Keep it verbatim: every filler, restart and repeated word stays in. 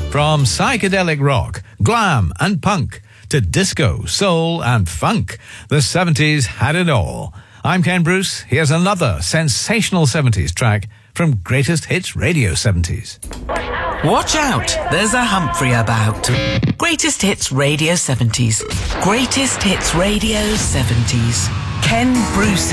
From psychedelic rock, glam and punk to disco, soul and funk, the seventies had it all. I'm Ken Bruce. Here's another sensational seventies track from Greatest Hits Radio seventies. Watch out, there's a Humphrey about. Greatest Hits Radio seventies. Greatest Hits Radio seventies. Ken Bruce.